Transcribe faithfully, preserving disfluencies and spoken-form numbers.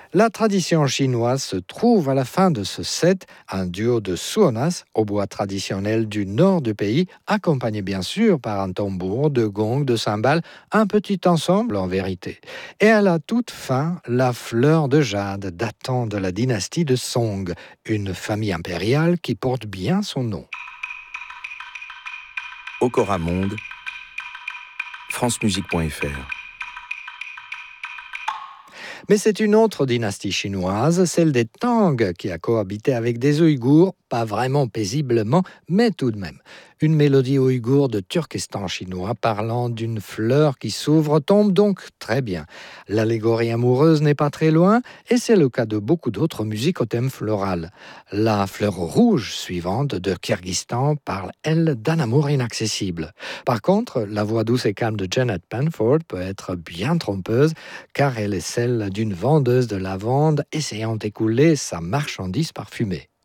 La tradition chinoise se trouve à la fin de ce set, un duo de suonas, au bois traditionnel du nord du pays, accompagné bien sûr par un tambour, de gongs, de cymbales, un petit ensemble en vérité. Et à la toute fin, la fleur de jade datant de la dynastie de Song, une famille impériale qui porte bien son nom. Okora Monde, francemusique point f r. Mais c'est une autre dynastie chinoise, celle des Tang, qui a cohabité avec des Ouïghours, pas vraiment paisiblement, mais tout de même. Une mélodie ouïghour de Turkestan chinois parlant d'une fleur qui s'ouvre tombe donc très bien. L'allégorie amoureuse n'est pas très loin, et c'est le cas de beaucoup d'autres musiques au thème floral. La fleur rouge suivante de Kyrgyzstan parle, elle, d'un amour inaccessible. Par contre, la voix douce et calme de Janet Penford peut être bien trompeuse, car elle est celle d'une vendeuse de lavande essayant d'écouler sa marchandise parfumée.